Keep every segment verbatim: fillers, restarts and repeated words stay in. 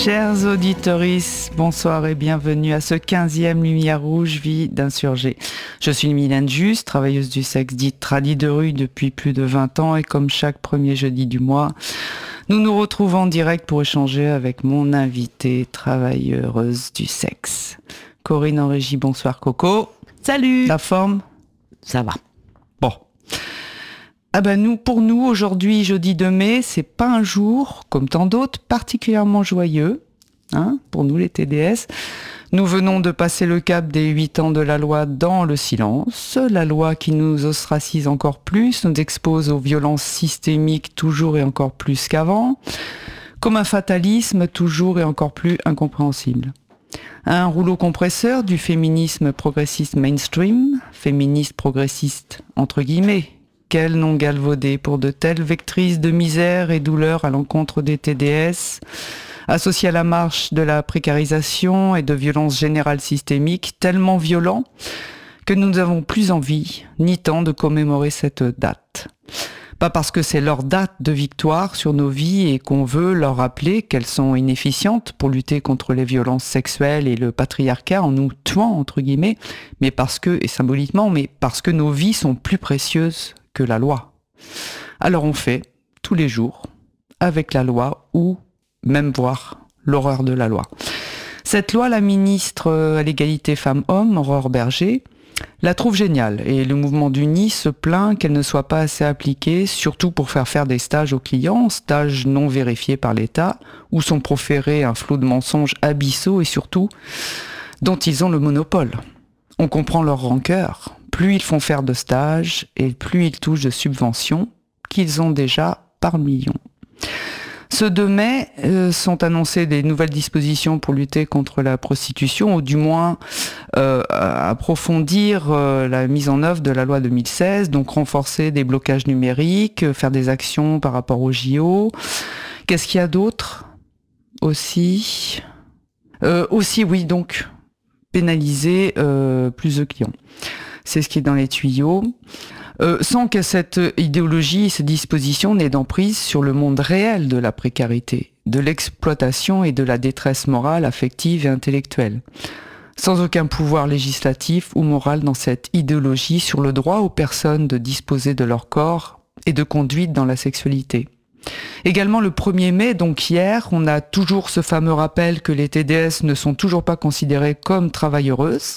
Chers auditeuristes, bonsoir et bienvenue à ce quinzième Lumière Rouge, vie d'insurgé. Je suis Mylène Juste, travailleuse du sexe dite tradie de rue depuis plus de vingt ans et comme chaque premier jeudi du mois, nous nous retrouvons en direct pour échanger avec mon invitée travailleuse du sexe. Corinne en régie, bonsoir Coco. Salut. La forme ? Ça va. Bon. Ah ben nous, pour nous, aujourd'hui, jeudi deux mai, c'est pas un jour, comme tant d'autres, particulièrement joyeux, hein, pour nous les T D S. Nous venons de passer le cap des huit ans de la loi dans le silence, la loi qui nous ostracise encore plus, nous expose aux violences systémiques toujours et encore plus qu'avant, comme un fatalisme toujours et encore plus incompréhensible. Un rouleau compresseur du féminisme progressiste mainstream, féministe progressiste entre guillemets. Quel nom galvaudé pour de telles vectrices de misère et douleur à l'encontre des T D S, associées à la marche de la précarisation et de violences générales systémiques, tellement violents que nous n'avons plus envie ni temps de commémorer cette date. Pas parce que c'est leur date de victoire sur nos vies et qu'on veut leur rappeler qu'elles sont inefficientes pour lutter contre les violences sexuelles et le patriarcat en nous tuant, entre guillemets, mais parce que, et symboliquement, mais parce que nos vies sont plus précieuses que la loi. Alors on fait, tous les jours, avec la loi ou même voir l'horreur de la loi. Cette loi, la ministre à l'égalité femmes-hommes, Aurore Bergé, la trouve géniale et le mouvement d'Uni se plaint qu'elle ne soit pas assez appliquée, surtout pour faire faire des stages aux clients, stages non vérifiés par l'État, où sont proférés un flot de mensonges abyssaux et surtout dont ils ont le monopole. On comprend leur rancœur. Plus ils font faire de stages et plus ils touchent de subventions qu'ils ont déjà par millions. Ce deux mai euh, sont annoncées des nouvelles dispositions pour lutter contre la prostitution, ou du moins euh, approfondir euh, la mise en œuvre de la loi deux mille seize, donc renforcer des blocages numériques, faire des actions par rapport aux J O. Qu'est-ce qu'il y a d'autre aussi euh, Aussi, oui, donc pénaliser euh, plus de clients. C'est ce qui est dans les tuyaux. Euh, sans que cette idéologie et ces dispositions n'aient d'emprise sur le monde réel de la précarité, de l'exploitation et de la détresse morale, affective et intellectuelle. Sans aucun pouvoir législatif ou moral dans cette idéologie sur le droit aux personnes de disposer de leur corps et de conduite dans la sexualité. Également le premier mai, donc hier, on a toujours ce fameux rappel que les T D S ne sont toujours pas considérées comme travailleuses,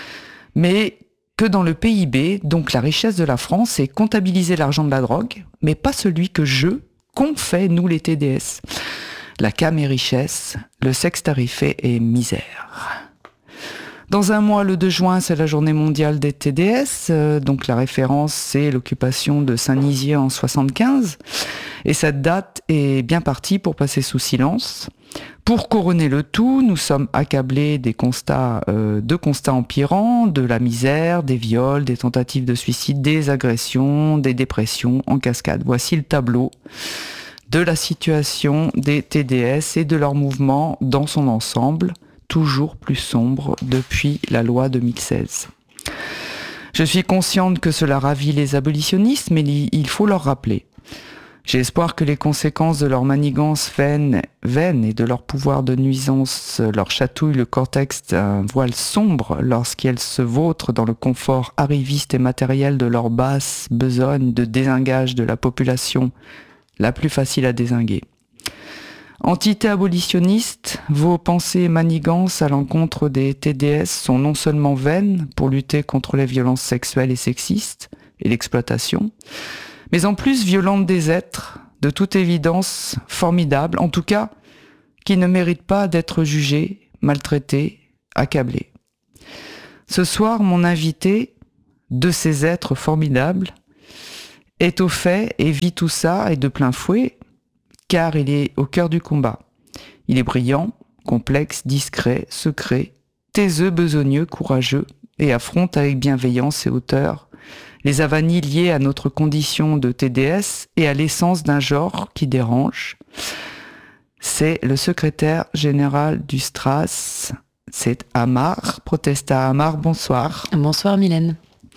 mais que dans le P I B, donc la richesse de la France, c'est comptabiliser l'argent de la drogue, mais pas celui que je, qu'on fait, nous les T D S. La cam est richesse, le sexe tarifé est misère. Dans un mois, le deux juin, c'est la journée mondiale des T D S, euh, donc la référence, c'est l'occupation de Saint-Nizier en soixante-quinze, et cette date est bien partie pour passer sous silence. Pour couronner le tout, nous sommes accablés des constats, euh, de constats empirants, de la misère, des viols, des tentatives de suicide, des agressions, des dépressions en cascade. Voici le tableau de la situation des T D S et de leur mouvement dans son ensemble, toujours plus sombre depuis la loi deux mille seize. Je suis consciente que cela ravit les abolitionnistes, mais il faut leur rappeler. J'ai espoir que les conséquences de leur manigance vaine, vaine et de leur pouvoir de nuisance leur chatouillent le cortex d'un voile sombre lorsqu'elles se vautrent dans le confort arriviste et matériel de leur basse besogne de désingage de la population la plus facile à dézinguer. Entité abolitionniste, vos pensées et manigances à l'encontre des T D S sont non seulement vaines pour lutter contre les violences sexuelles et sexistes et l'exploitation, mais en plus violentes des êtres, de toute évidence formidables, en tout cas, qui ne méritent pas d'être jugés, maltraités, accablés. Ce soir, mon invité, de ces êtres formidables, est au fait et vit tout ça, et de plein fouet, car il est au cœur du combat. Il est brillant, complexe, discret, secret, taiseux, besogneux, courageux, et affronte avec bienveillance et hauteur les avanies liées à notre condition de T D S et à l'essence d'un genre qui dérange. C'est le secrétaire général du Stras, c'est Amar, Protesta. Amar, bonsoir. Bonsoir Mylène.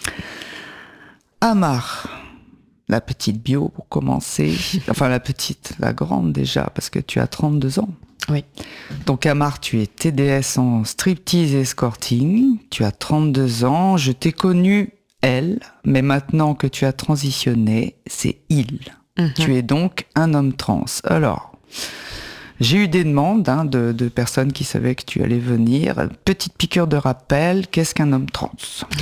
Amar, la petite bio pour commencer, enfin la petite, la grande déjà, parce que tu as trente-deux ans. Oui. Donc Amar, tu es T D S en striptease et escorting, tu as trente-deux ans, je t'ai connu elle, mais maintenant que tu as transitionné, c'est il. Mm-hmm. Tu es donc un homme trans. Alors, j'ai eu des demandes hein, de, de personnes qui savaient que tu allais venir. Petite piqûre de rappel, qu'est-ce qu'un homme trans ?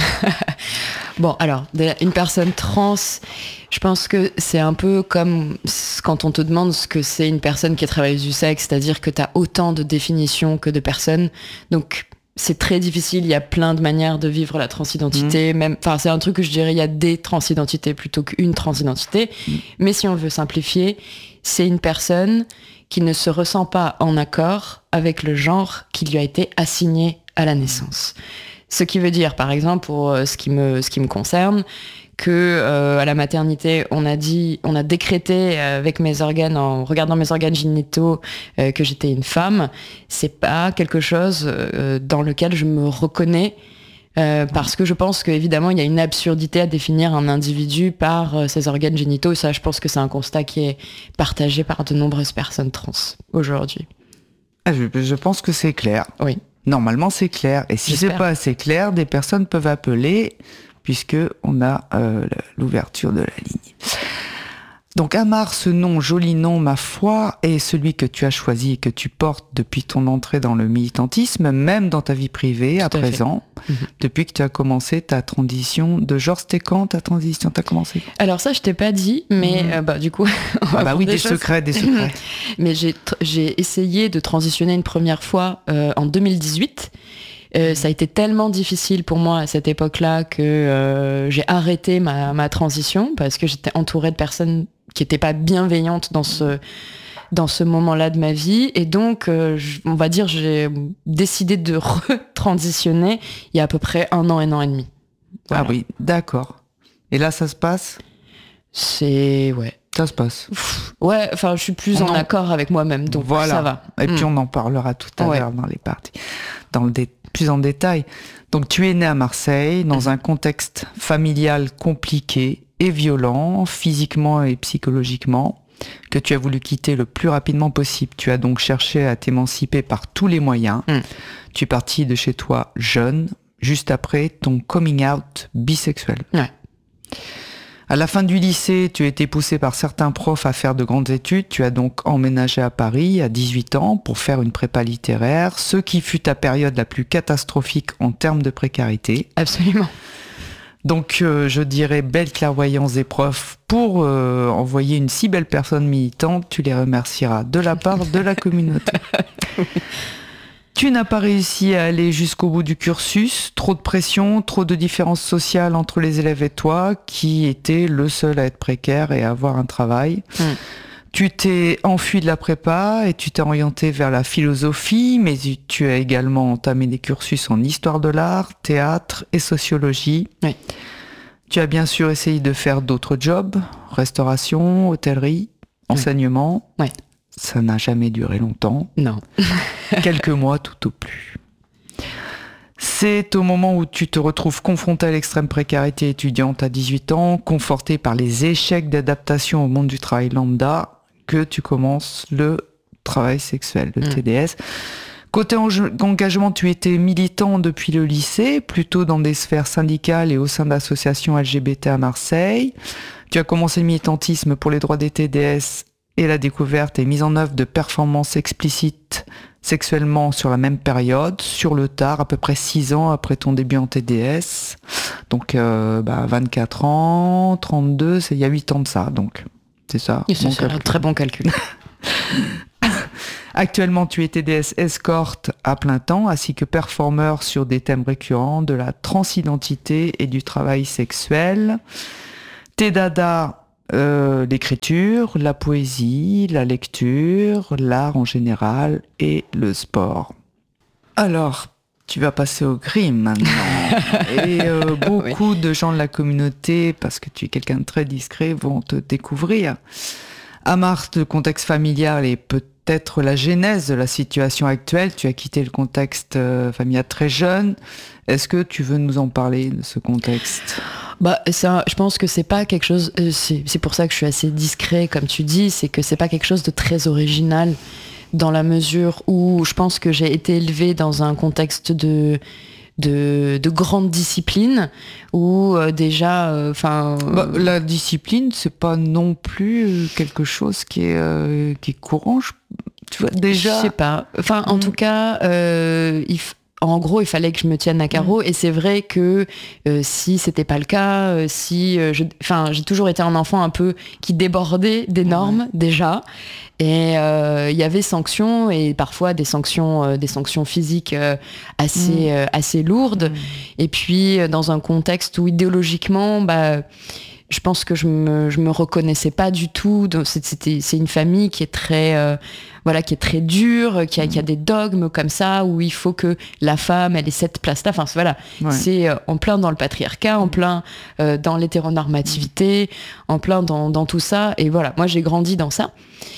Bon, alors, une personne trans, je pense que c'est un peu comme quand on te demande ce que c'est une personne qui est travailleuse du sexe, c'est-à-dire que tu as autant de définitions que de personnes. Donc, c'est très difficile, il y a plein de manières de vivre la transidentité, mmh. même, enfin, c'est un truc que je dirais, il y a des transidentités plutôt qu'une transidentité. Mmh. Mais si on veut simplifier, c'est une personne qui ne se ressent pas en accord avec le genre qui lui a été assigné à la naissance. Ce qui veut dire, par exemple, pour ce qui me, ce qui me concerne, que euh, à la maternité, on a dit, on a décrété avec mes organes, en regardant mes organes génitaux, euh, que j'étais une femme. C'est pas quelque chose euh, dans lequel je me reconnais, euh, parce que je pense qu'évidemment, il y a une absurdité à définir un individu par euh, ses organes génitaux. Ça, je pense que c'est un constat qui est partagé par de nombreuses personnes trans aujourd'hui. Ah, je, je pense que c'est clair. Oui. Normalement, c'est clair. Et si J'espère. c'est pas assez clair, des personnes peuvent appeler, puisque on a euh, l'ouverture de la ligne. Donc Amar, ce nom, joli nom, ma foi, est celui que tu as choisi et que tu portes depuis ton entrée dans le militantisme, même dans ta vie privée Tout à, à présent, mmh. depuis que tu as commencé ta transition de genre. C'était quand ta transition t'as commencé? Alors ça, je t'ai pas dit, mais mmh. euh, bah du coup... ah bah oui, des, des secrets, des secrets. Mais j'ai, j'ai essayé de transitionner une première fois euh, en deux mille dix-huit. Euh, ça a été tellement difficile pour moi à cette époque-là que euh, j'ai arrêté ma, ma transition parce que j'étais entourée de personnes qui n'étaient pas bienveillantes dans ce, dans ce moment-là de ma vie. Et donc, euh, on va dire, j'ai décidé de retransitionner il y a à peu près un an, un an et demi. Voilà. Ah oui, d'accord. Et là, ça se passe ? C'est... ouais. Ça se passe. Ouais, enfin, je suis plus on en, en accord avec moi-même, donc voilà. Ça va. Et mmh. puis, on en parlera tout à ouais. l'heure dans les parties, dans le dé- plus en détail. Donc, tu es né à Marseille, dans mmh. un contexte familial compliqué et violent, physiquement et psychologiquement, que tu as voulu quitter le plus rapidement possible. Tu as donc cherché à t'émanciper par tous les moyens. Mmh. Tu es parti de chez toi jeune, juste après ton coming out bisexuel. Ouais. À la fin du lycée, tu as été poussé par certains profs à faire de grandes études. Tu as donc emménagé à Paris à dix-huit ans pour faire une prépa littéraire, ce qui fut ta période la plus catastrophique en termes de précarité. Absolument. Donc, euh, je dirais belle clairvoyance des profs pour euh, envoyer une si belle personne militante. Tu les remercieras de la part de la communauté. Tu n'as pas réussi à aller jusqu'au bout du cursus, trop de pression, trop de différences sociales entre les élèves et toi, qui étais le seul à être précaire et à avoir un travail. Mmh. Tu t'es enfui de la prépa et tu t'es orienté vers la philosophie, mais tu as également entamé des cursus en histoire de l'art, théâtre et sociologie. Oui. Tu as bien sûr essayé de faire d'autres jobs, restauration, hôtellerie, enseignement. Oui. Ça n'a jamais duré longtemps. Non. Quelques mois tout au plus. C'est au moment où tu te retrouves confronté à l'extrême précarité étudiante à dix-huit ans, conforté par les échecs d'adaptation au monde du travail lambda, que tu commences le travail sexuel, le mmh. T D S. Côté engagement, tu étais militant depuis le lycée, plutôt dans des sphères syndicales et au sein d'associations L G B T à Marseille. Tu as commencé le militantisme pour les droits des T D S et la découverte et mise en œuvre de performances explicites sexuellement sur la même période, sur le tard, à peu près six ans après ton début en T D S. Donc, euh, bah, vingt-quatre ans, trente-deux, c'est il y a huit ans de ça, donc c'est ça. Et c'est un très bon calcul. Actuellement, tu es T D S escorte à plein temps, ainsi que performeur sur des thèmes récurrents de la transidentité et du travail sexuel. Tes dada, Euh, l'écriture, la poésie, la lecture, l'art en général et le sport. Alors, tu vas passer au crime maintenant. Et euh, beaucoup oui. de gens de la communauté, parce que tu es quelqu'un de très discret, vont te découvrir. Amar, le contexte familial est peut-être la genèse de la situation actuelle. Tu as quitté le contexte euh, familial très jeune. Est-ce que tu veux nous en parler de ce contexte ? Bah, ça, je pense que c'est pas quelque chose. Euh, c'est, c'est pour ça que je suis assez discret, comme tu dis, c'est que c'est pas quelque chose de très original dans la mesure où je pense que j'ai été élevée dans un contexte de de, de grande discipline où euh, déjà enfin euh, bah, la discipline c'est pas non plus quelque chose qui est euh, qui est courant, je, tu vois déjà. Je sais pas. Enfin en mmh. tout cas euh, il f- en gros, il fallait que je me tienne à carreau. Mmh. Et c'est vrai que euh, si c'était pas le cas, euh, si, euh, je, enfin, j'ai toujours été un enfant un peu qui débordait des normes ouais. déjà. Et il euh, y avait sanctions et parfois des sanctions, euh, des sanctions physiques euh, assez, mmh. euh, assez lourdes. Mmh. Et puis euh, dans un contexte où idéologiquement, bah, je pense que je me, je me reconnaissais pas du tout. Donc, c'était, c'est une famille qui est très, euh, voilà, qui est très dure, qui a, mmh. qui a des dogmes comme ça, où il faut que la femme, elle ait cette place-là. Enfin, voilà, ouais. c'est euh, en plein dans le patriarcat, en plein euh, dans l'hétéronormativité, en plein dans, dans tout ça. Et voilà, moi, j'ai grandi dans ça.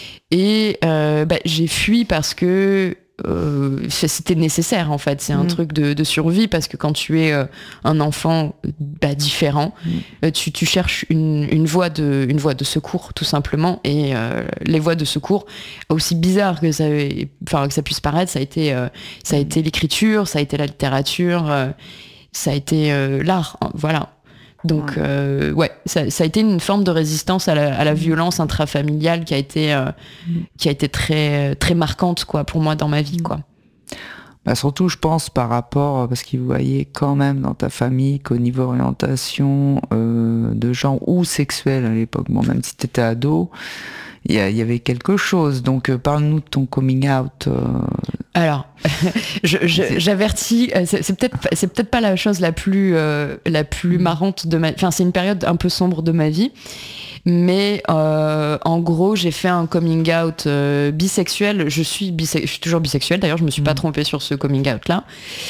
Et euh, bah, j'ai fui parce que euh, c'était nécessaire en fait, c'est mmh. un truc de, de survie parce que quand tu es euh, un enfant bah, différent, mmh. euh, tu, tu cherches une, une, voie de, une voie de secours tout simplement et euh, les voies de secours, aussi bizarre que ça, enfin, que ça puisse paraître, ça a été, euh, ça a été l'écriture, ça a été la littérature, euh, ça a été euh, l'art, hein, voilà. Donc ouais, euh, ouais ça, ça a été une forme de résistance à la, à la violence intrafamiliale qui a été, euh, mmh. qui a été très, très marquante quoi, pour moi dans ma vie. Quoi. Bah surtout, je pense, par rapport, parce qu'ils voyaient quand même dans ta famille qu'au niveau orientation euh, de genre ou sexuel à l'époque, bon, même si tu étais ado, il y, y avait quelque chose. Donc, euh, parle-nous de ton coming out. Euh... Alors, je, je, j'avertis, c'est, c'est peut-être, c'est peut-être pas la chose la plus, euh, la plus marrante de ma, enfin, c'est une période un peu sombre de ma vie. Mais euh, en gros, j'ai fait un coming out euh, bisexuel. Je suis, bise- je suis toujours bisexuelle. D'ailleurs, je me suis mmh. pas trompée sur ce coming out là.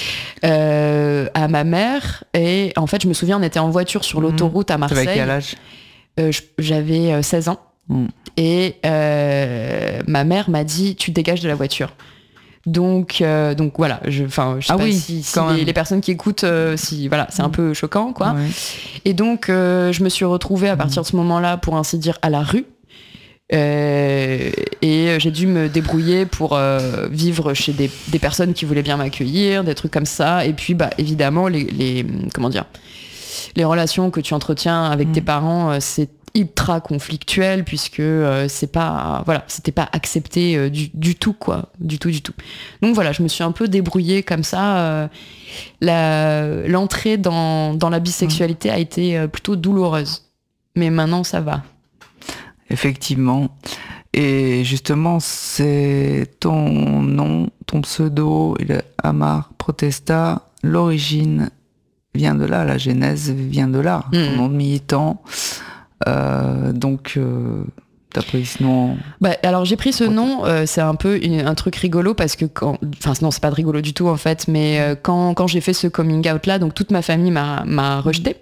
Euh, à ma mère. Et en fait, je me souviens, on était en voiture sur mmh. l'autoroute à Marseille. T'avais quel âge ? euh, je, J'avais seize ans. Mmh. Et euh, ma mère m'a dit, tu te dégages de la voiture. Donc, euh, donc voilà, je, enfin, je sais ah pas oui, si, si les, les personnes qui écoutent, euh, si voilà, c'est un peu choquant, quoi. Ouais. Et donc, euh, je me suis retrouvée à partir de ce moment-là, pour ainsi dire, à la rue. Euh, et j'ai dû me débrouiller pour euh, vivre chez des, des personnes qui voulaient bien m'accueillir, des trucs comme ça. Et puis, bah, évidemment, les, les comment dire, les relations que tu entretiens avec mmh. tes parents, euh, c'est ultra conflictuel puisque euh, c'est pas voilà c'était pas accepté euh, du, du tout quoi du tout du tout donc voilà je me suis un peu débrouillée comme ça euh, la, l'entrée dans, dans la bisexualité a été euh, plutôt douloureuse mais maintenant ça va effectivement et justement c'est ton nom ton pseudo il est Amar Protesta, l'origine vient de là, la genèse vient de là, mmh. ton nom de militant. Euh, donc, euh, t'as pris ce nom. Bah, alors j'ai pris ce nom, euh, c'est un peu une, un truc rigolo parce que quand, enfin non c'est pas de rigolo du tout en fait, mais euh, quand quand j'ai fait ce coming out là, donc toute ma famille m'a m'a rejeté.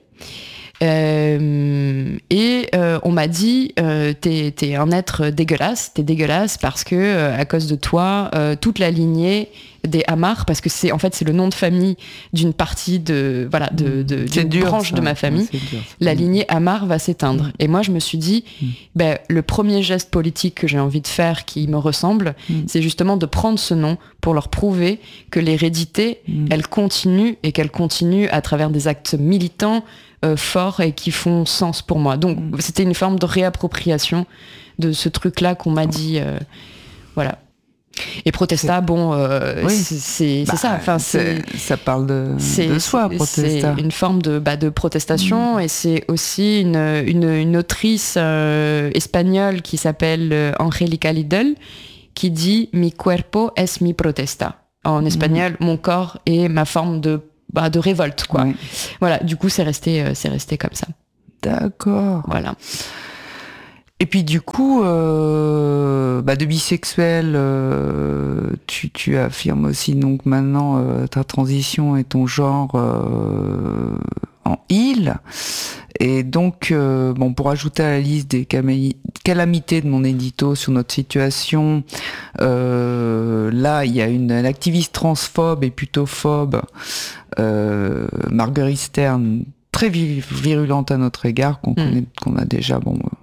Euh, et euh, on m'a dit euh, t'es, t'es un être dégueulasse, t'es dégueulasse parce que euh, à cause de toi, euh, toute la lignée des Amar, parce que c'est en fait c'est le nom de famille d'une partie de voilà de, de d'une dur, branche ça. de ma famille, dur, la lignée Amar va s'éteindre. Mmh. Et moi je me suis dit, mmh. ben le premier geste politique que j'ai envie de faire qui me ressemble, mmh. c'est justement de prendre ce nom pour leur prouver que l'hérédité, mmh. elle continue et qu'elle continue à travers des actes militants. Euh, forts et qui font sens pour moi. Donc mmh. c'était une forme de réappropriation de ce truc-là qu'on m'a dit. Euh, voilà. Et Protesta, c'est... bon, euh, oui. c'est, c'est, bah, c'est ça. Enfin, c'est, c'est, ça parle de, de soi, Protesta. C'est une forme de, bah, de protestation mmh. et c'est aussi une, une, une autrice euh, espagnole qui s'appelle euh, Angélica Lidl qui dit « Mi cuerpo es mi protesta ». En espagnol, mmh. mon corps est ma forme de Bah, de révolte quoi. Ouais. Voilà, du coup c'est resté euh, c'est resté comme ça. D'accord. Voilà. Et puis du coup euh, bah, de bisexuel euh, tu tu affirmes aussi donc maintenant euh, ta transition et ton genre euh, en il et donc euh, bon pour ajouter à la liste des cam- calamités de mon édito sur notre situation euh, là il y a une, une activiste transphobe et putophobe Euh, Marguerite Stern, très virulente à notre égard, qu'on, mmh. connaît, qu'on a déjà bon,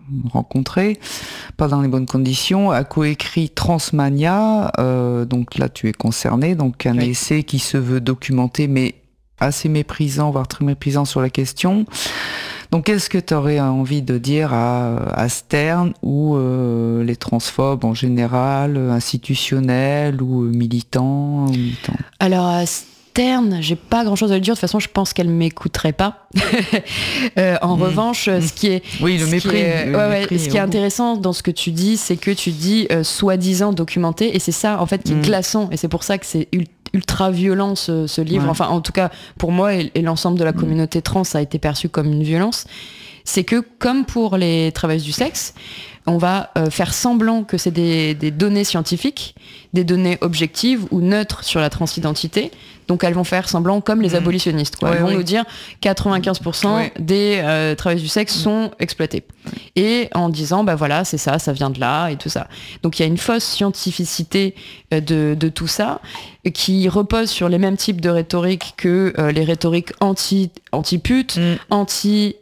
rencontré, pas dans les bonnes conditions, a coécrit Transmania, euh, donc là tu es concerné, donc un oui. essai qui se veut documenté, mais assez méprisant, voire très méprisant sur la question. Donc, qu'est-ce que tu aurais envie de dire à, à Stern ou euh, les transphobes en général, institutionnels ou militants, ou militants Alors, à Stern, j'ai pas grand-chose à lui dire. De toute façon, je pense qu'elle m'écouterait pas. euh, en mmh. revanche, mmh. ce qui est, oui, le mépris. Est, le ouais, mépris ouais, ce qui est intéressant dans ce que tu dis, c'est que tu dis euh, soi-disant documenté, et c'est ça en fait qui est mmh. glaçant, et c'est pour ça que c'est ultra ultra violent ce, ce livre, ouais. enfin en tout cas pour moi et, et l'ensemble de la communauté trans ça a été perçu comme une violence, c'est que comme pour les travailleuses du sexe, on va euh, faire semblant que c'est des, des données scientifiques, des données objectives ou neutres sur la transidentité, donc elles vont faire semblant comme les abolitionnistes, quoi. Ouais, elles vont oui. nous dire quatre-vingt-quinze pour cent ouais. des euh, travailleuses du sexe sont exploitées. Et en disant, bah voilà, c'est ça, ça vient de là, et tout ça. Donc il y a une fausse scientificité de, de tout ça, qui repose sur les mêmes types de rhétorique que euh, les rhétoriques anti, anti-putes, mm. anti-personnes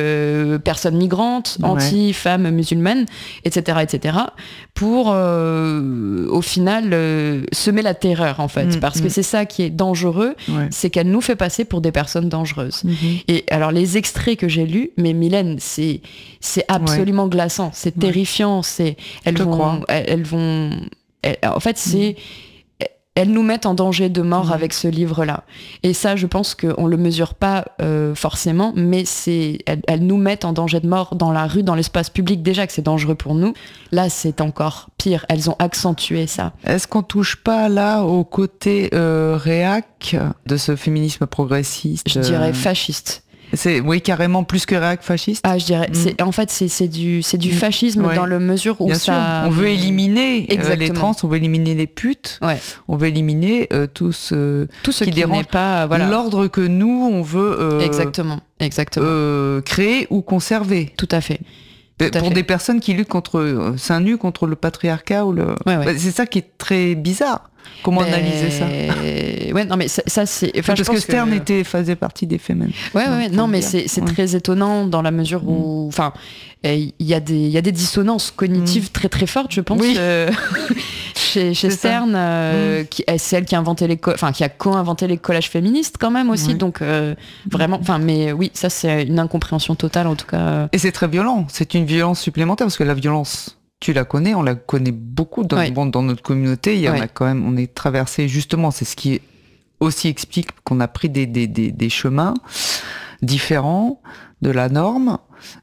euh, migrantes, ouais. anti-femmes musulmanes, et cetera, et cetera, pour, euh, au final, euh, semer la terreur, en fait. Mm. Parce mm. que c'est ça qui est dangereux, ouais. c'est qu'elle nous fait passer pour des personnes dangereuses. Mm-hmm. Et alors, les extraits que j'ai lus, mais Mylène, c'est, c'est absolument ouais. glaçant, c'est ouais. terrifiant, c'est, elles, vont, elles, elles vont... Elles, en fait, c'est... Mm. Elles nous mettent en danger de mort mmh. avec ce livre-là. Et ça, je pense qu'on ne le mesure pas euh, forcément, mais c'est, elles, elles nous mettent en danger de mort dans la rue, dans l'espace public. Déjà que c'est dangereux pour nous, là, c'est encore pire. Elles ont accentué ça. Est-ce qu'on ne touche pas là au côté euh, réac de ce féminisme progressiste ? Je dirais fasciste. C'est, oui, carrément plus que réac fasciste. Ah, je dirais. Mmh. C'est, en fait, c'est, c'est du, c'est du fascisme ouais. dans le mesure où Bien ça. Sûr. On veut éliminer euh, les trans, on veut éliminer les putes, ouais. on veut éliminer euh, tout ce, tout ce qui, qui dérange pas, voilà. l'ordre que nous on veut. Euh, exactement. Exactement. Euh, créer ou conserver. Tout à fait. Tout à pour fait. Des personnes qui luttent contre seins nus contre le patriarcat ou le. Ouais, ouais. Bah, c'est ça qui est très bizarre. Comment mais... analyser ça ? Ouais, non, mais ça, ça c'est. Enfin, parce je pense que Stern que... était faisait partie des féminines. Ouais, ouais, ouais non, mais c'est, c'est ouais. très étonnant dans la mesure où, enfin, il y a des, il y a des dissonances cognitives mmh. très très fortes, je pense, oui. euh, chez, chez Stern, euh, mmh. qui, c'est elle qui a inventé les, co- enfin, qui a co-inventé les collages féministes quand même aussi, oui. donc euh, vraiment, enfin, mais oui, ça c'est une incompréhension totale en tout cas. Et c'est très violent. C'est une violence supplémentaire parce que la violence. Tu la connais, on la connaît beaucoup dans, oui. bon, dans notre communauté. Il y en oui. a quand même, on est traversé justement. C'est ce qui aussi explique qu'on a pris des, des, des, des chemins différents de la norme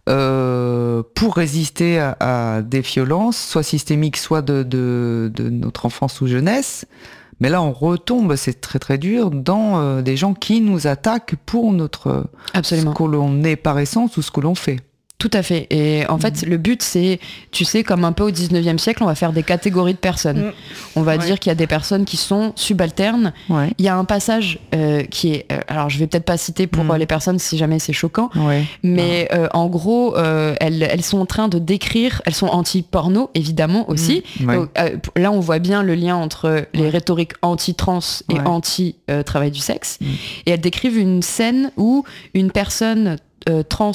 euh, pour résister à, à des violences, soit systémiques, soit de, de, de notre enfance ou jeunesse. Mais là, on retombe, c'est très très dur, dans euh, des gens qui nous attaquent pour notre Absolument. Ce que l'on est par essence ou ce que l'on fait. Tout à fait. Et en mmh. fait, le but, c'est, tu sais, comme un peu au dix-neuvième siècle, on va faire des catégories de personnes. Mmh. On va ouais. dire qu'il y a des personnes qui sont subalternes. Ouais. Il y a un passage euh, qui est... Euh, alors, je vais peut-être pas citer pour mmh. les personnes si jamais c'est choquant, ouais. mais euh, en gros, euh, elles, elles sont en train de décrire... Elles sont anti-porno, évidemment, aussi. Mmh. Ouais. Donc, euh, là, on voit bien le lien entre les ouais. rhétoriques anti-trans et ouais. anti-travail du sexe. Mmh. Et elles décrivent une scène où une personne... Euh, trans,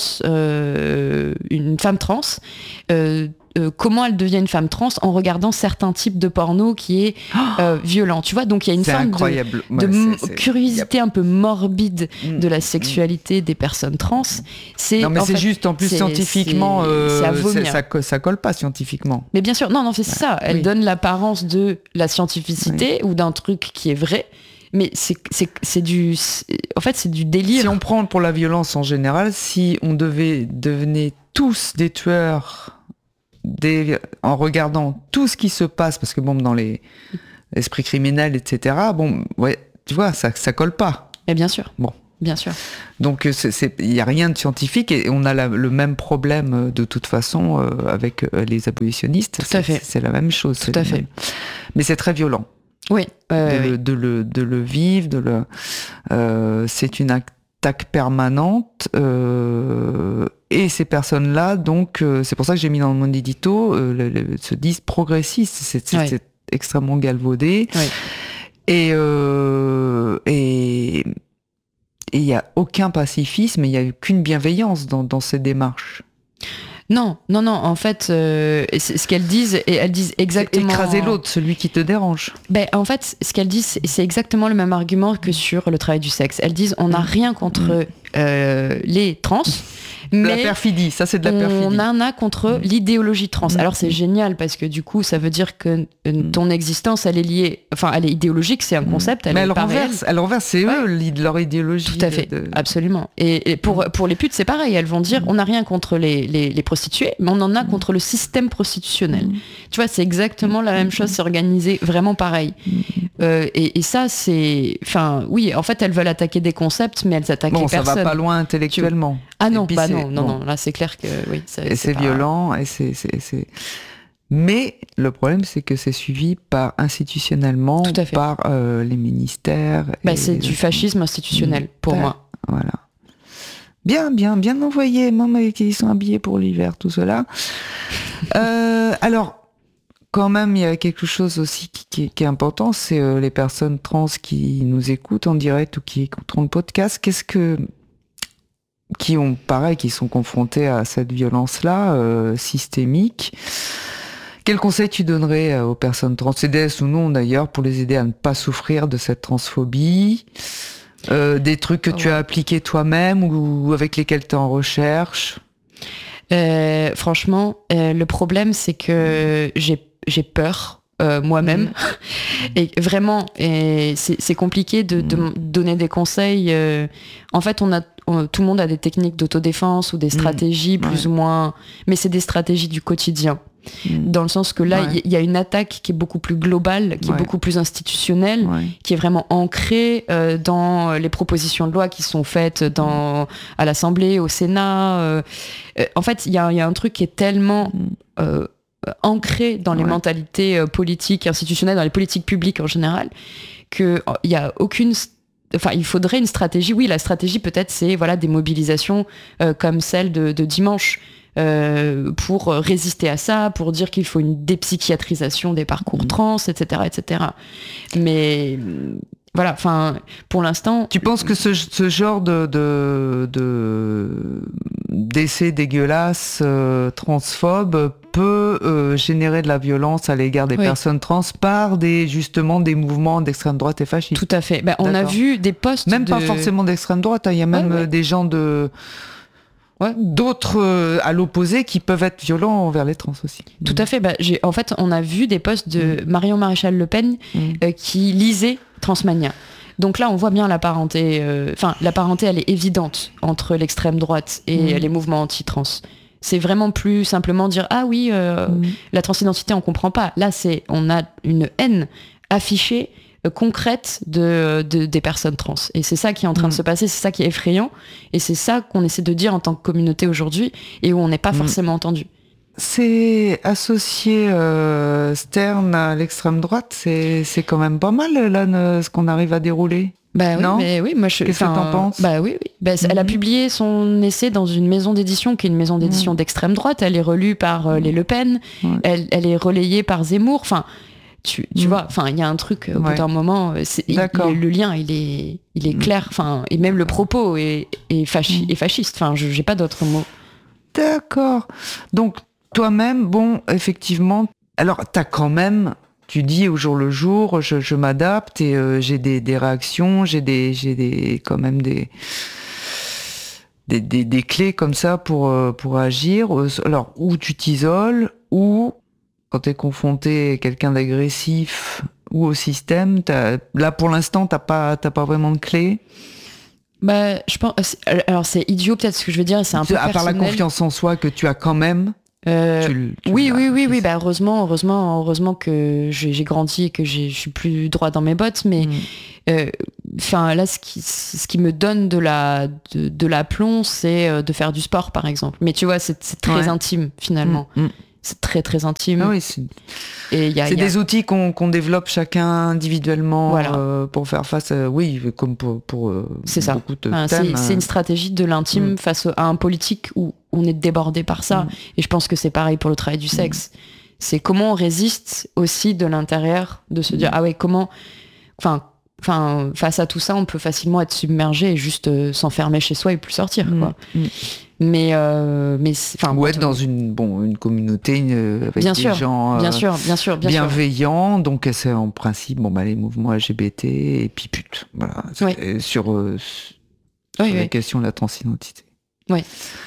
euh, une femme trans, euh, euh, comment elle devient une femme trans en regardant certains types de porno qui est euh, violent, tu vois, donc il y a une c'est forme incroyable. de, de ouais, m- c'est, c'est... curiosité yep. un peu morbide mmh. de la sexualité mmh. des personnes trans. C'est, non mais en c'est fait, juste en plus c'est, scientifiquement, c'est, euh, c'est à vomir. C'est, ça, ça colle pas scientifiquement. Mais bien sûr, non, non, c'est ouais. ça, elle oui. donne l'apparence de la scientificité oui. ou d'un truc qui est vrai. Mais c'est, c'est, c'est du... C'est, en fait, c'est du délire. Si on prend pour la violence en général, si on devait devenir tous des tueurs des, en regardant tout ce qui se passe, parce que bon, dans les esprits criminels, et cetera, bon, ouais, tu vois, ça, ça colle pas. Mais bien sûr. Bon. Bien sûr. Donc, il n'y a rien de scientifique et on a la, le même problème de toute façon euh, avec euh, les abolitionnistes. Tout c'est, à fait. C'est la même chose. Tout à fait. Même. Mais c'est très violent. Oui, euh, de, oui. Le, de, le, de le vivre, de le, euh, c'est une attaque permanente euh, et ces personnes-là, donc euh, c'est pour ça que j'ai mis dans mon édito, euh, le, le, se disent progressistes, c'est, c'est, oui. c'est extrêmement galvaudé oui. et euh, et il n'y a aucun pacifisme, il n'y a qu'une bienveillance dans, dans ces démarches. Non, non, non. En fait, euh, c'est ce qu'elles disent, et elles disent exactement. C'est écraser l'autre, celui qui te dérange. Ben, en fait, ce qu'elles disent, c'est, c'est exactement le même argument que sur le travail du sexe. Elles disent, on n'a rien contre euh, les trans. Mais la perfidie, ça c'est de la perfidie. On en a contre mmh. l'idéologie trans. Mmh. Alors c'est génial parce que du coup ça veut dire que mmh. ton existence elle est liée, enfin elle est idéologique, c'est un concept. Elle Mais est elle pas renverse, elle renverse, c'est ouais. eux leur idéologie. Tout à fait, de, de... absolument. Et, et pour pour les putes c'est pareil, elles vont dire mmh. on n'a rien contre les, les les prostituées, mais on en a contre le système prostitutionnel. Mmh. Tu vois, c'est exactement la même chose, c'est organisé vraiment pareil. Mmh. Euh, et, et ça c'est, enfin oui, en fait elles veulent attaquer des concepts, mais elles attaquent bon, les personnes. Bon, ça va pas loin intellectuellement. Tu... Ah non, bah non, non, bon. non, là c'est clair que oui. Ça, et c'est, c'est pas... violent, et c'est, c'est, c'est... Mais le problème, c'est que c'est suivi par institutionnellement, par euh, les ministères. Bah, c'est du fascisme institutionnel, pour ouais, moi. Voilà. Bien, bien, bien envoyé. Maman, ils sont habillés pour l'hiver, tout cela. euh, alors, quand même, il y a quelque chose aussi qui, qui, qui est important, c'est euh, les personnes trans qui nous écoutent en direct ou qui écouteront le podcast. Qu'est-ce que... qui ont, pareil, qui sont confrontés à cette violence-là, euh, systémique. Quel conseil tu donnerais aux personnes trans, C D S ou non d'ailleurs, pour les aider à ne pas souffrir de cette transphobie, euh, des trucs que oh. tu as appliqués toi-même ou avec lesquels tu es en recherche? euh, Franchement, euh, le problème, c'est que j'ai, j'ai peur. Euh, moi-même mmh. et vraiment et c'est, c'est compliqué de, de mmh. donner des conseils euh, en fait on a on, tout le monde a des techniques d'autodéfense ou des stratégies mmh. plus ouais. ou moins, mais c'est des stratégies du quotidien mmh. dans le sens que là il ouais. y, y a une attaque qui est beaucoup plus globale, qui ouais. est beaucoup plus institutionnelle, ouais. qui est vraiment ancrée euh, dans les propositions de loi qui sont faites dans, à l'Assemblée, au Sénat euh, euh, en fait il y a, y a un truc qui est tellement euh, ancré dans les ouais. mentalités euh, politiques, institutionnelles, dans les politiques publiques en général, qu'il n'y a aucune... Enfin, il faudrait une stratégie. Oui, la stratégie, peut-être, c'est voilà, des mobilisations euh, comme celle de, de dimanche euh, pour résister à ça, pour dire qu'il faut une dépsychiatrisation des parcours trans, et cetera, et cetera. Mais... Voilà, enfin, pour l'instant... Tu penses que ce, ce genre de, de, de d'essais dégueulasses euh, transphobes peut euh, générer de la violence à l'égard des oui. personnes trans par des, justement, des mouvements d'extrême droite et fascistes? Tout à fait. Ben, on a vu des posts Même de... pas forcément d'extrême droite, il hein, y a même ouais, ouais. des gens de... Ouais. D'autres euh, à l'opposé qui peuvent être violents envers les trans aussi. Tout mmh. à fait. Bah, j'ai, en fait, on a vu des posts de mmh. Marion Maréchal Le Pen mmh. euh, qui lisait Transmania. Donc là, on voit bien la parenté. Enfin, euh, la parenté, elle est évidente entre l'extrême droite et mmh. les mouvements anti-trans. C'est vraiment plus simplement dire ah oui, euh, mmh. la transidentité, on comprend pas. Là, c'est on a une haine affichée. Concrète de, de, des personnes trans. Et c'est ça qui est en train mmh. de se passer, c'est ça qui est effrayant, et c'est ça qu'on essaie de dire en tant que communauté aujourd'hui, et où on n'est pas mmh. forcément entendu. C'est associé euh, Stern à l'extrême droite, c'est, c'est quand même pas mal là, ne, ce qu'on arrive à dérouler. Bah oui, non mais oui, moi je. Qu'est-ce que t'en penses? Bah oui, oui. Bah, mmh. Elle a publié son essai dans une maison d'édition qui est une maison d'édition mmh. d'extrême droite. Elle est relue par euh, les Le Pen. Ouais. Elle, elle est relayée par Zemmour. Enfin. Tu, tu mmh. vois, enfin, il y a un truc, au ouais. bout d'un moment, c'est, il, il, le lien, il est, il est mmh. clair, enfin, et même le propos est, est, fachi, mmh. est fasciste, enfin, je j'ai pas d'autres mots. D'accord. Donc, toi-même, bon, effectivement, alors, t'as quand même, tu dis au jour le jour, je, je m'adapte et euh, j'ai des, des réactions, j'ai des, j'ai des, quand même des, des, des, des clés comme ça pour, pour agir. Alors, ou tu t'isoles, ou quand t'es confronté à quelqu'un d'agressif ou au système, t'as, là pour l'instant t'as pas t'as pas vraiment de clé. Bah je pense alors c'est idiot peut-être ce que je veux dire, c'est un peu à personnel. Part la confiance en soi que tu as quand même. Euh, tu, tu oui, oui oui oui bah heureusement heureusement heureusement que j'ai, j'ai grandi et que j'ai, je suis plus droit dans mes bottes, mais enfin mmh. euh, là ce qui ce qui me donne de la de, de l'aplomb, c'est de faire du sport par exemple. Mais tu vois c'est, c'est très ouais. intime finalement. Mmh. C'est très très intime. Ah oui, c'est et y a, c'est y a... des outils qu'on, qu'on développe chacun individuellement voilà. euh, pour faire face à, oui, comme pour, pour euh, c'est ça. beaucoup de enfin, thèmes. C'est, c'est une stratégie de l'intime mmh. face à un politique où on est débordé par ça. Mmh. Et je pense que c'est pareil pour le travail du sexe. Mmh. C'est comment on résiste aussi de l'intérieur, de se dire, mmh. ah ouais, comment... Enfin, enfin, face à tout ça, on peut facilement être submergé et juste euh, s'enfermer chez soi et plus sortir. Mmh. Quoi. Mmh. Mais, euh, mais enfin, ou être dans une bon une communauté une, avec bien des sûr, gens bien euh, sûr, bien sûr, bien bienveillants. Sûr. Donc c'est en principe bon bah les mouvements L G B T et puis pute. Voilà. Oui. Sur, euh, sur oui, la oui. question de la transidentité. Oui.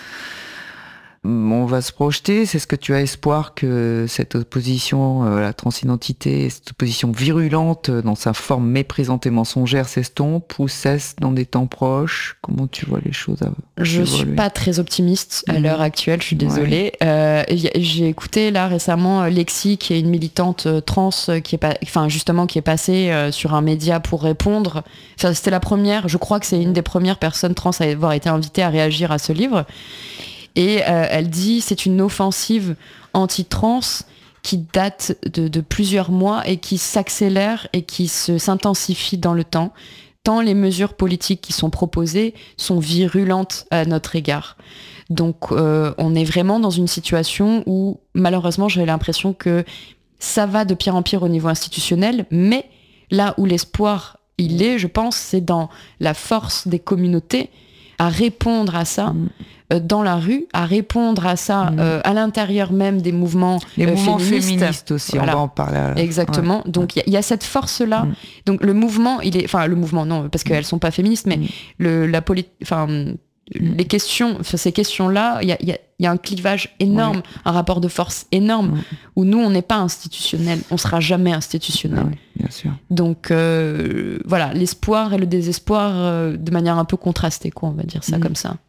On va se projeter. C'est ce que tu as espoir que cette opposition à la transidentité, cette opposition virulente dans sa forme méprisante et mensongère s'estompe ou cesse dans des temps proches? Comment tu vois les choses? Je ne suis pas très optimiste à mmh. l'heure actuelle, je suis désolée. Ouais. Euh, j'ai écouté là récemment Lexi, qui est une militante trans, qui est pas, enfin justement qui est passée sur un média pour répondre. Enfin, c'était la première, je crois que c'est une des premières personnes trans à avoir été invitée à réagir à ce livre. Et euh, elle dit c'est une offensive anti-trans qui date de, de plusieurs mois et qui s'accélère et qui se, s'intensifie dans le temps, tant les mesures politiques qui sont proposées sont virulentes à notre égard. Donc euh, on est vraiment dans une situation où malheureusement j'ai l'impression que ça va de pire en pire au niveau institutionnel, mais là où l'espoir il est, je pense, c'est dans la force des communautés à répondre à ça mmh. euh, dans la rue, à répondre à ça mmh. euh, à l'intérieur même des mouvements les euh, mouvements féministes. féministes aussi, voilà. On va en parler. À... Exactement. Ouais. Donc il y, y a cette force-là. Mmh. Donc le mouvement, il est, enfin le mouvement non, parce qu'elles sont pas féministes, mais mmh. le la poli... enfin mmh. les questions, enfin, ces questions-là, il y a, y, a, y a un clivage énorme, ouais. un rapport de force énorme, ouais. où nous, on n'est pas institutionnel, on sera jamais institutionnel. Ah oui, bien sûr. Donc euh, voilà, l'espoir et le désespoir euh, de manière un peu contrastée, quoi, on va dire ça mmh. comme ça.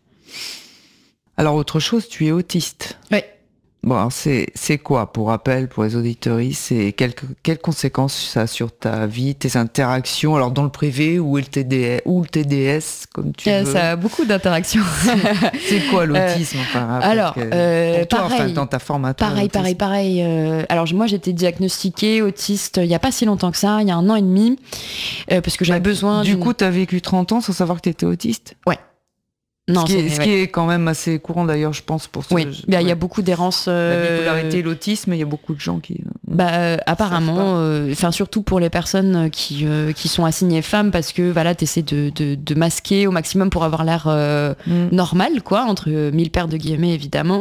Alors autre chose, tu es autiste. Oui. Bon, alors c'est, c'est quoi, pour rappel, pour les auditeuristes, c'est quelles, quelles conséquences ça a sur ta vie, tes interactions, alors dans le privé ou le T D S, ou le T D S, comme tu euh, veux. Ça a beaucoup d'interactions. C'est quoi l'autisme, euh, enfin, alors, euh, pour toi, pareil, enfin, dans ta formateur. Pareil, pareil, pareil. Euh, alors moi, j'ai été diagnostiquée autiste il n'y a pas si longtemps que ça, il y a un an et demi, euh, parce que j'avais bah, besoin. Du d'une... coup, tu as vécu trente ans sans savoir que tu étais autiste? Ouais. Non, ce qui, est, ce ouais. qui est quand même assez courant d'ailleurs, je pense, pour ce. Oui, il ouais. y a beaucoup d'errance. Euh... La bipolarité et l'autisme, il y a beaucoup de gens qui. Bah, euh, apparemment, enfin euh, surtout pour les personnes qui euh, qui sont assignées femmes, parce que voilà, t'essaies de, de de masquer au maximum pour avoir l'air euh, mm. normal, quoi, entre mille paires de guillemets évidemment.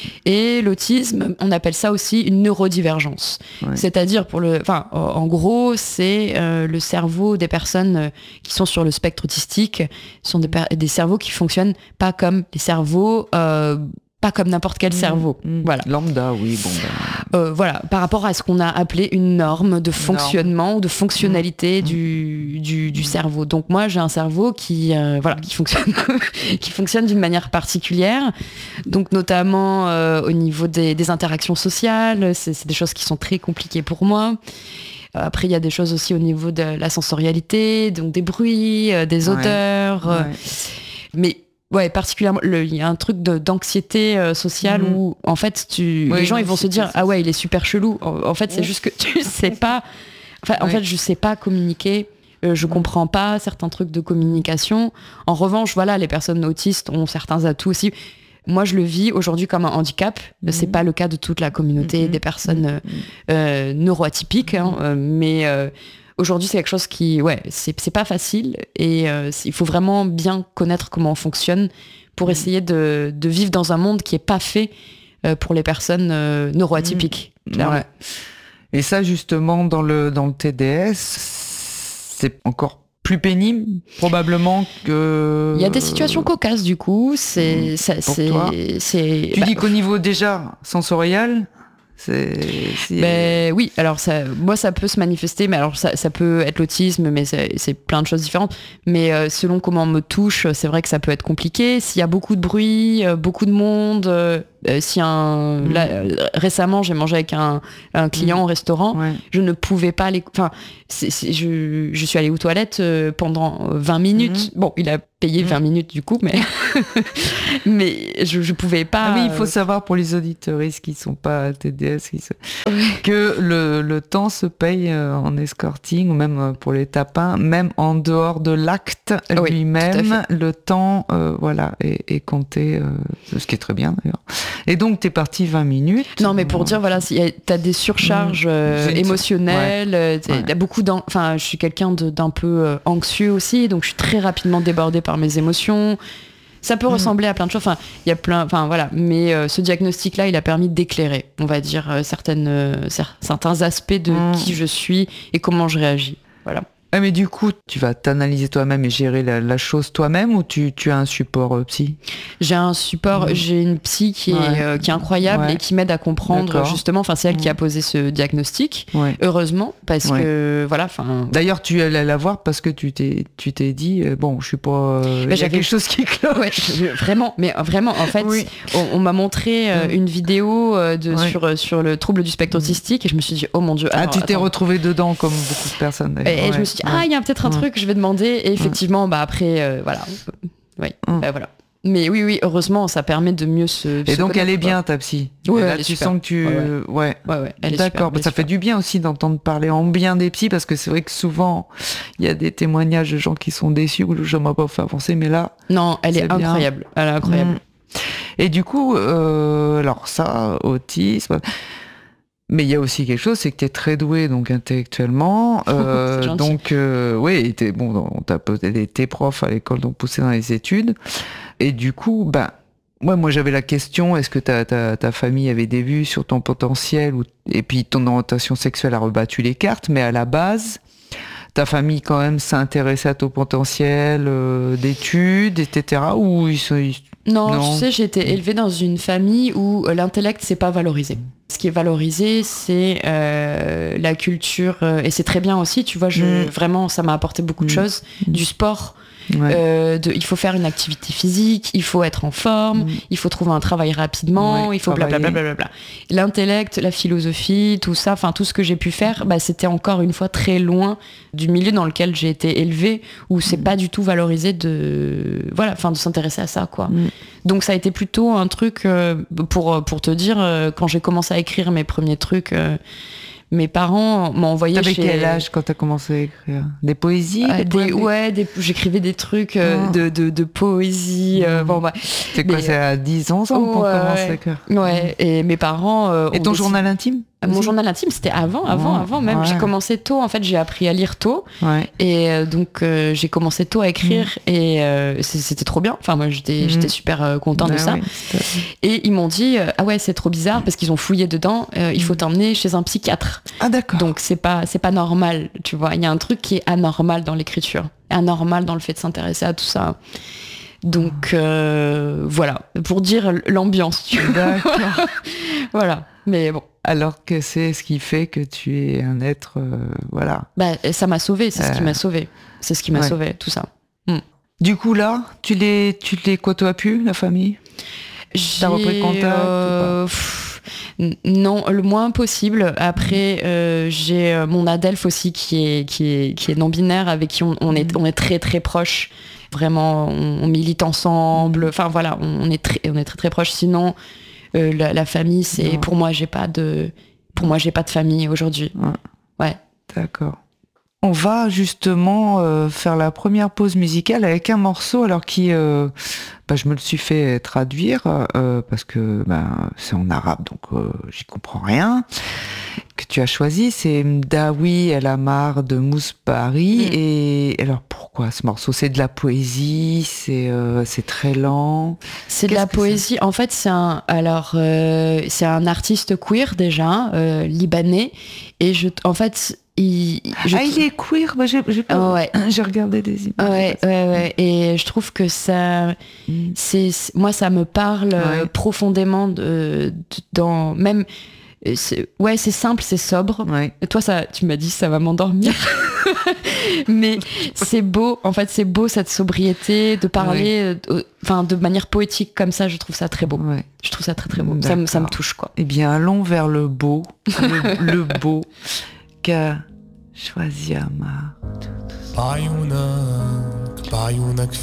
Et l'autisme, on appelle ça aussi une neurodivergence. Ouais. C'est-à-dire pour le, enfin, en gros, c'est euh, le cerveau des personnes qui sont sur le spectre autistique sont des per- des cerveaux qui fonctionnent pas comme les cerveaux, euh, pas comme n'importe quel mmh, cerveau. Mmh. Voilà. Lambda, oui, bon. Ben... Euh, voilà, par rapport à ce qu'on a appelé une norme de fonctionnement norme. ou de fonctionnalité mmh. du, du, du mmh. cerveau. Donc moi, j'ai un cerveau qui, euh, voilà, qui fonctionne, qui fonctionne d'une manière particulière. Donc notamment euh, au niveau des, des interactions sociales, c'est, c'est des choses qui sont très compliquées pour moi. Après, il y a des choses aussi au niveau de la sensorialité, donc des bruits, euh, des odeurs. Ouais. Euh, ouais. Mais ouais, particulièrement, il y a un truc de, d'anxiété euh, sociale mmh. où, en fait, tu, oui, les gens ils vont se dire ah ouais, il est super chelou. En, en fait, c'est juste que tu sais pas. Enfin, oui. en fait, je sais pas communiquer. Euh, je mmh. comprends pas certains trucs de communication. En revanche, voilà, les personnes autistes ont certains atouts aussi. Moi, je le vis aujourd'hui comme un handicap. Mmh. C'est pas le cas de toute la communauté mmh. des personnes euh, euh, neuroatypiques, hein, euh, mais euh, aujourd'hui, c'est quelque chose qui, ouais, c'est, c'est pas facile et euh, il faut vraiment bien connaître comment on fonctionne pour mmh. essayer de, de vivre dans un monde qui est pas fait euh, pour les personnes euh, neuroatypiques. Mmh. Ouais. Et ça, justement, dans le dans le T D S, c'est encore plus pénible, probablement que... Il y a des situations cocasses, du coup. C'est, ça, c'est, c'est, tu bah, dis qu'au niveau déjà sensoriel, c'est... c'est... Ben, oui, alors ça, moi, ça peut se manifester, mais alors ça, ça peut être l'autisme, mais c'est, c'est plein de choses différentes. Mais euh, selon comment on me touche, c'est vrai que ça peut être compliqué. S'il y a beaucoup de bruit, euh, beaucoup de monde... Euh, Euh, si un mmh. là, euh, récemment j'ai mangé avec un, un client mmh. au restaurant, ouais. je ne pouvais pas aller, enfin c'est, c'est, je, je suis allée aux toilettes euh, pendant vingt minutes. Mmh. Bon, il a payé mmh. vingt minutes du coup, mais mais je, je pouvais pas. Ah oui, il faut savoir pour les auditeuristes qui sont pas T D S qui se... ouais. que le, le temps se paye en escorting ou même pour les tapins, même en dehors de l'acte oui, lui-même, le temps euh, voilà est, est compté, euh, ce qui est très bien d'ailleurs. Et donc, t'es parti vingt minutes. Non, mais pour dire, voilà, t'as des surcharges euh, émotionnelles. Ouais. T'as ouais. beaucoup d'an... Enfin, je suis quelqu'un de, d'un peu euh, anxieux aussi, donc je suis très rapidement débordée par mes émotions. Ça peut mmh. ressembler à plein de choses. Enfin, il y a plein. Enfin voilà. Mais euh, ce diagnostic-là, il a permis d'éclairer, on va dire, euh, certaines, euh, certains aspects de mmh. qui je suis et comment je réagis. Voilà. Ah, mais du coup, tu vas t'analyser toi-même et gérer la, la chose toi-même ou tu, tu as un support euh, psy ? J'ai un support, mmh. j'ai une psy qui est, ouais. euh, qui est incroyable ouais. et qui m'aide à comprendre D'accord. justement. Enfin, c'est elle mmh. qui a posé ce diagnostic. Ouais. Heureusement, parce ouais. que voilà. Enfin. D'ailleurs, tu allais la voir parce que tu t'es, tu t'es dit euh, bon, je suis pas. Euh, il y a quelque chose qui cloche. Ouais, je, vraiment, mais vraiment, en fait, oui. on, on m'a montré euh, mmh. une vidéo euh, de ouais. sur sur le trouble du spectre autistique et je me suis dit oh mon Dieu. Ah, alors, tu t'es attends. retrouvée dedans comme beaucoup de personnes. Et, et ouais. je me suis dit ah, il y a peut-être un truc, je vais demander. Et effectivement, bah après, euh, voilà. Oui, mmh. bah, voilà. Mais oui, oui, heureusement, ça permet de mieux se. Et se donc, elle est bien, ta psy. Ouais, là, elle est tu super. sens que tu. Ouais, ouais. ouais. ouais, ouais elle est D'accord, super, bah, ça super. fait du bien aussi d'entendre parler en bien des psys parce que c'est vrai que souvent, il y a des témoignages de gens qui sont déçus ou je ne pas fait avancer, mais là. Non, elle est incroyable. Bien. Elle est incroyable. Mmh. Et du coup, euh, alors ça, autisme. Mais il y a aussi quelque chose, c'est que tu es très doué donc intellectuellement. Euh, donc euh, oui, t'es, bon, on t'a posé tes profs à l'école, donc poussé dans les études. Et du coup, ben, ouais, moi j'avais la question, est-ce que ta, ta, ta famille avait des vues sur ton potentiel ou, et puis ton orientation sexuelle a rebattu les cartes, mais à la base, ta famille quand même s'intéressait à ton potentiel euh, d'études, et cetera. Ou ils sont... Ils... Non, non, tu sais, j'ai été élevée dans une famille où l'intellect, c'est pas valorisé. Ce qui est valorisé, c'est euh, la culture, euh, et c'est très bien aussi, tu vois, je, mmh. vraiment, ça m'a apporté beaucoup mmh. de choses, mmh. du sport, ouais. euh, de, il faut faire une activité physique, il faut être en forme, mmh. il faut trouver un travail rapidement, ouais, il faut blablabla. Bla, bla, bla, bla. L'intellect, la philosophie, tout ça, enfin tout ce que j'ai pu faire, bah, c'était encore une fois très loin du milieu dans lequel j'ai été élevée, où c'est mmh. pas du tout valorisé de, voilà, enfin de s'intéresser à ça, quoi. Mmh. Donc ça a été plutôt un truc, euh, pour, pour te dire, euh, quand j'ai commencé à écrire mes premiers trucs, euh, mes parents m'ont envoyé T'avais chez... quel âge quand t'as commencé à écrire ? Des poésies euh, des des, Ouais, des, j'écrivais des trucs euh, oh. de, de, de poésie. Euh, mmh. bon, bah, c'est quoi, mais, c'est à dix ans qu'on ouais, commence à écrire ? Ouais, mmh. et mes parents... Euh, et ton décidé... journal intime ? Mon journal intime, c'était avant, avant, oh, avant même. Ouais. J'ai commencé tôt, en fait, j'ai appris à lire tôt. Ouais. Et euh, donc, euh, j'ai commencé tôt à écrire. Mmh. Et euh, c'était trop bien. Enfin, moi, j'étais, mmh. j'étais super euh, contente bah de ça. Oui, et ils m'ont dit, euh, ah ouais, c'est trop bizarre, parce qu'ils ont fouillé dedans, euh, il faut t'emmener chez un psychiatre. Ah d'accord. Donc, c'est pas, c'est pas normal, tu vois. Il y a un truc qui est anormal dans l'écriture. Anormal dans le fait de s'intéresser à tout ça. Donc, euh, voilà. Pour dire l'ambiance, tu vois. D'accord. Voilà. Mais bon. Alors que c'est ce qui fait que tu es un être, euh, voilà. Bah, ça m'a sauvé, c'est euh... ce qui m'a sauvé. C'est ce qui m'a ouais. sauvé, tout ça. Mm. Du coup, là, tu les, tu les côtoies plus, la famille ? T'as repris contact euh, ou pas ? pff, Non, le moins possible. Après, euh, j'ai mon Adelph aussi qui est, qui est, qui est non-binaire, avec qui on, on, est, on est très très proches. Vraiment, on, on milite ensemble. Enfin voilà, on est très, on est très très proches. Sinon... Euh, la, la famille, c'est non. pour moi, j'ai pas de, pour moi, j'ai pas de famille aujourd'hui. Ouais. ouais. D'accord. On va justement euh, faire la première pause musicale avec un morceau, alors qui, euh, bah, je me le suis fait traduire euh, parce que bah, c'est en arabe, donc euh, j'y comprends rien. Que tu as choisi, c'est Mdaoui El Amar de Mousbari. Mmh. Et alors pourquoi ce morceau ? C'est de la poésie, c'est euh, c'est très lent. C'est Qu'est-ce de la poésie. C'est en fait, c'est un alors euh, c'est un artiste queer déjà euh, libanais. Et je en fait il je, ah il est queer. Bah, j'ai j'ai, pas, ouais. j'ai regardé des images. Ouais ouais ouais. Et je trouve que ça mmh. c'est moi ça me parle ouais. profondément de, de dans même. C'est, ouais, c'est simple, c'est sobre. Ouais. Et toi, ça, tu m'as dit, ça va m'endormir. Mais c'est beau, en fait, c'est beau cette sobriété, de parler, enfin, ouais. de manière poétique comme ça. Je trouve ça très beau. Ouais. Je trouve ça très très beau. Ça, ça me touche, quoi. Eh bien, allons vers le beau, le, le beau qu'a choisi Amar.